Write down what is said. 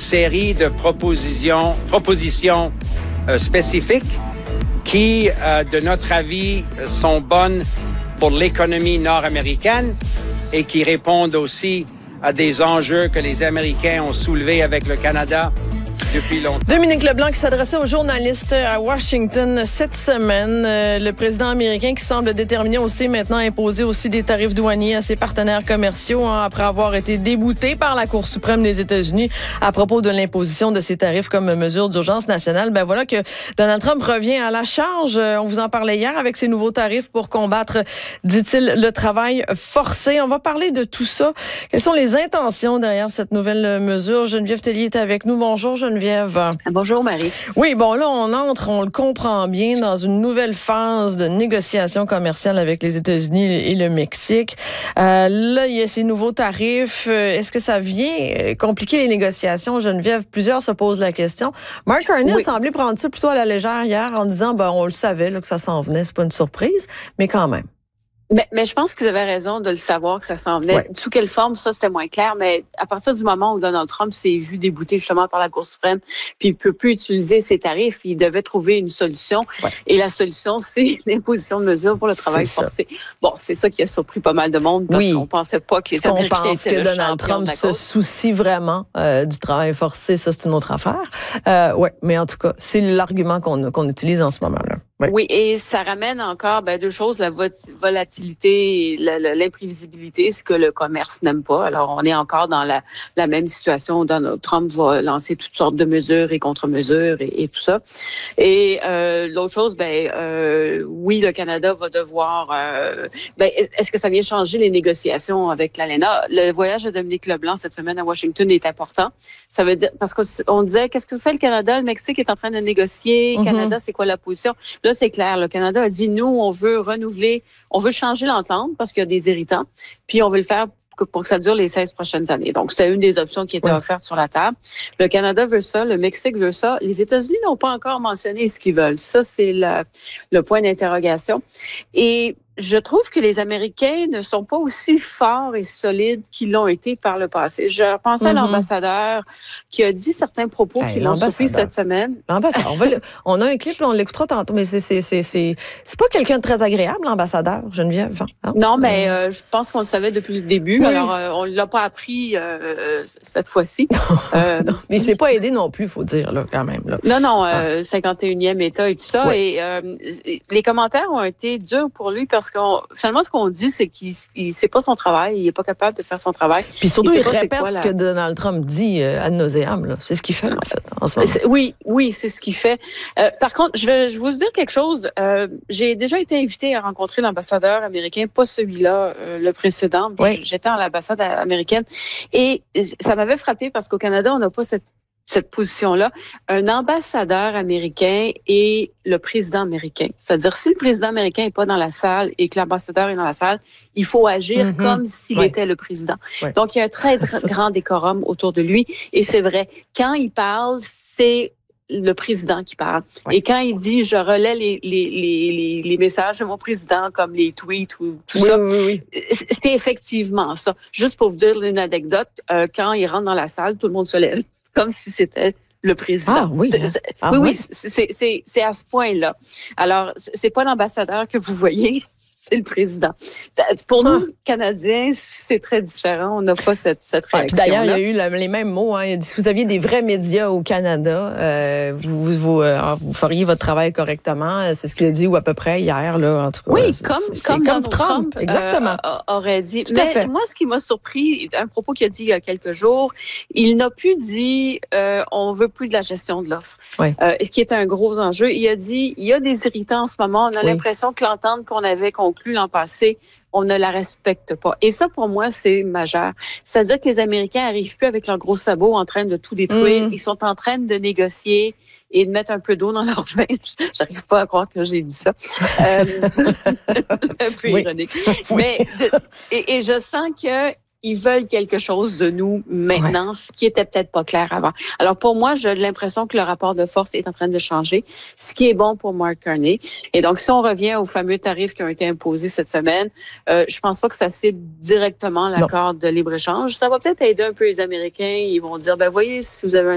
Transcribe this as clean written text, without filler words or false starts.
série de propositions spécifiques qui, de notre avis, sont bonnes pour l'économie nord-américaine et qui répondent aussi à des enjeux que les Américains ont soulevés avec le Canada depuis longtemps. Dominique Leblanc qui s'adressait aux journalistes à Washington cette semaine. Le président américain qui semble déterminé, on le sait maintenant, à imposer aussi des tarifs douaniers à ses partenaires commerciaux après avoir été débouté par la Cour suprême des États-Unis à propos de l'imposition de ces tarifs comme mesure d'urgence nationale. Ben voilà que Donald Trump revient à la charge. On vous en parlait hier avec ces nouveaux tarifs pour combattre, dit-il, le travail forcé. On va parler de tout ça. Quelles sont les intentions derrière cette nouvelle mesure? Geneviève Tellier est avec nous. Bonjour Geneviève. Bonjour Marie. Oui, bon là, on le comprend bien, dans une nouvelle phase de négociation commerciale avec les États-Unis et le Mexique. Là, il y a ces nouveaux tarifs. Est-ce que ça vient compliquer les négociations, Geneviève? Plusieurs se posent la question. Mark Carney a semblé prendre ça plutôt à la légère hier en disant, on le savait là, que ça s'en venait, c'est pas une surprise, mais quand même. Mais je pense qu'ils avaient raison de le savoir que ça s'en venait. Ouais. Sous quelle forme, ça, c'était moins clair. Mais à partir du moment où Donald Trump s'est vu débouté justement par la Cour suprême, puis il peut plus utiliser ses tarifs, il devait trouver une solution. Ouais. Et la solution, c'est l'imposition de mesures pour le travail forcé. Bon, c'est ça qui a surpris pas mal de monde parce qu'on pensait pas que les Américains étaient le champion de la cause. On pense que Donald Trump se soucie vraiment du travail forcé. Ça, c'est une autre affaire. Ouais, mais en tout cas, c'est l'argument qu'on utilise en ce moment-là. Oui. Oui, et ça ramène encore deux choses, la volatilité et l'imprévisibilité, ce que le commerce n'aime pas. Alors, on est encore dans la même situation où Donald Trump va lancer toutes sortes de mesures et contre-mesures et tout ça. Et l'autre chose, oui, le Canada va devoir... est-ce que ça vient changer les négociations avec l'ALENA? Le voyage de Dominique Leblanc cette semaine à Washington est important. Ça veut dire, parce qu'on disait, qu'est-ce que fait le Canada? Le Mexique est en train de négocier. Canada, c'est quoi la position? Là, c'est clair. Le Canada a dit, nous, on veut renouveler, on veut changer l'entente parce qu'il y a des irritants, puis on veut le faire pour que ça dure les 16 prochaines années. Donc, c'était une des options qui était offerte sur la table. Le Canada veut ça, le Mexique veut ça. Les États-Unis n'ont pas encore mentionné ce qu'ils veulent. Ça, c'est le point d'interrogation. Et je trouve que les Américains ne sont pas aussi forts et solides qu'ils l'ont été par le passé. Je repensais à l'ambassadeur qui a dit certains propos qui l'ont surpris cette semaine. L'ambassadeur, on a un clip, on l'écoutera tantôt, mais c'est pas quelqu'un de très agréable, l'ambassadeur, Geneviève. Hein? Non, mais je pense qu'on le savait depuis le début. Oui. Alors, on ne l'a pas appris cette fois-ci. Non, mais il s'est pas aidé non plus, il faut dire, là, quand même. Là. Non, 51e État et tout ça. Oui. Et les commentaires ont été durs pour lui parce que finalement, ce qu'on dit, c'est qu'il sait pas son travail, il est pas capable de faire son travail. Puis surtout, il répète ce que Donald Trump dit ad nauseam, là. C'est ce qu'il fait, en fait, en ce moment. Oui, c'est ce qu'il fait. Par contre, je vais vous dire quelque chose. J'ai déjà été invitée à rencontrer l'ambassadeur américain, pas celui-là, le précédent. Oui. J'étais à l'ambassade américaine et ça m'avait frappé parce qu'au Canada, on n'a pas cette position-là, un ambassadeur américain et le président américain. C'est-à-dire, si le président américain n'est pas dans la salle et que l'ambassadeur est dans la salle, il faut agir comme s'il était le président. Oui. Donc, il y a un très grand décorum autour de lui. Et c'est vrai, quand il parle, c'est le président qui parle. Oui. Et quand il dit « je relais les messages de mon président » comme les tweets ou tout ça, c'est effectivement ça. Juste pour vous dire une anecdote, quand il rentre dans la salle, tout le monde se lève. Comme si c'était le président. Ah oui. C'est à ce point-là. Alors, c'est pas l'ambassadeur que vous voyez, c'est le président. Pour nous, Canadiens, c'est très différent. On n'a pas cette réaction. D'ailleurs, il y a eu les mêmes mots. Hein. Il a dit, si vous aviez des vrais médias au Canada, vous feriez votre travail correctement. C'est ce qu'il a dit, ou à peu près hier. Là, en tout cas, oui, comme Donald Trump exactement. Aurait dit. Mais moi, ce qui m'a surpris, un propos qu'il a dit il y a quelques jours, il n'a plus dit on veut plus de la gestion de l'offre. Oui. Ce qui est un gros enjeu. Il a dit, il y a des irritants en ce moment. On a l'impression que l'entente qu'on avait conclue l'an passé, on ne la respecte pas. Et ça, pour moi, c'est majeur. C'est-à-dire que les Américains n'arrivent plus avec leurs gros sabots en train de tout détruire. Ils sont en train de négocier et de mettre un peu d'eau dans leur vin. J'arrive pas à croire que j'ai dit ça. Un peu ironique. Mais, et je sens que ils veulent quelque chose de nous maintenant, ce qui était peut-être pas clair avant. Alors pour moi, j'ai l'impression que le rapport de force est en train de changer, ce qui est bon pour Mark Carney. Et donc, si on revient aux fameux tarifs qui ont été imposés cette semaine, je pense pas que ça cible directement l'accord de libre-échange. Ça va peut-être aider un peu les Américains. Ils vont dire, voyez, si vous avez un